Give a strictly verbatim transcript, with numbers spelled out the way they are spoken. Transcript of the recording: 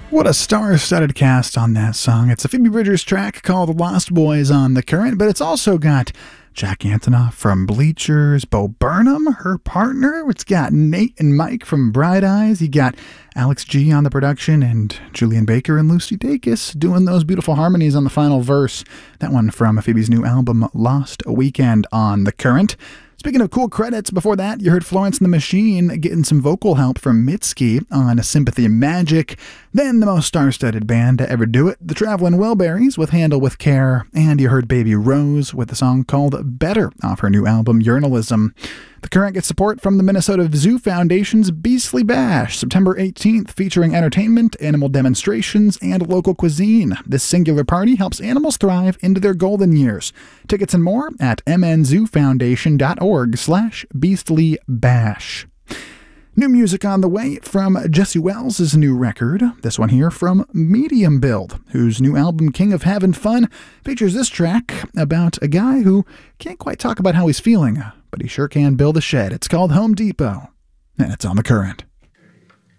What a star-studded cast on that song. It's a Phoebe Bridgers track called Lost Boys on The Current, but it's also got Jack Antonoff from Bleachers, Bo Burnham, her partner. It's got Nate and Mike from Bright Eyes. You got Alex G on the production and Julian Baker and Lucy Dacus doing those beautiful harmonies on the final verse. That one from Phoebe's new album, Lost Weekend on The Current. Speaking of cool credits, before that, you heard Florence and the Machine getting some vocal help from Mitski on Sympathy Magic. Then the most star-studded band to ever do it, the Traveling Wilburys with Handle with Care. And you heard Baby Rose with a song called Better off her new album, Journalism. The Current gets support from the Minnesota Zoo Foundation's Beastly Bash, September eighteenth, featuring entertainment, animal demonstrations, and local cuisine. This singular party helps animals thrive into their golden years. Tickets and more at m n zoo foundation dot org slash beastly bash. New music on the way from Jesse Wells' new record. This one here from Medium Build, whose new album, King of Havin' Fun, features this track about a guy who can't quite talk about how he's feeling, but he sure can build a shed. It's called Home Depot, and it's on The Current.